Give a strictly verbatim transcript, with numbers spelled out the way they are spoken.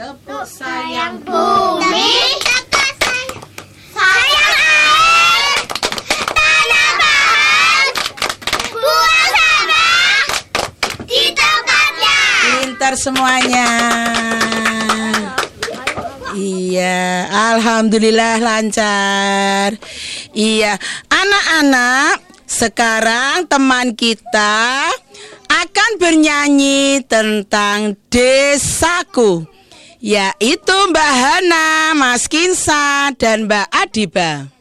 Tepuk sayang bumi, sayang air, tanah bahan, buah tanah di tempatnya. Pintar semuanya. Iya, alhamdulillah lancar. Iya, anak-anak, sekarang teman kita akan bernyanyi tentang desaku, yaitu Mbak Hana, Mas Kinsa, dan Mbak Adiba.